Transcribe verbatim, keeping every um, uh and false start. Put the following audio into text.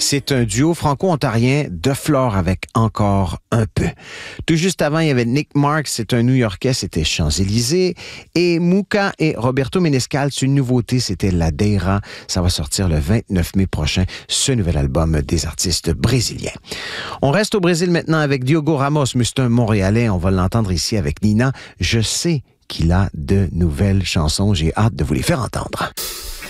C'est un duo franco-ontarien de Flore avec Encore un peu. Tout juste avant, il y avait Nick Marks, c'est un New-Yorkais, c'était Champs-Élysées. Et Mouka et Roberto Menescal, c'est une nouveauté, c'était La Deira. Ça va sortir le vingt-neuf mai prochain, ce nouvel album des artistes brésiliens. On reste au Brésil maintenant avec Diogo Ramos, mais c'est un Montréalais. On va l'entendre ici avec Nina. Je sais qu'il a de nouvelles chansons. J'ai hâte de vous les faire entendre.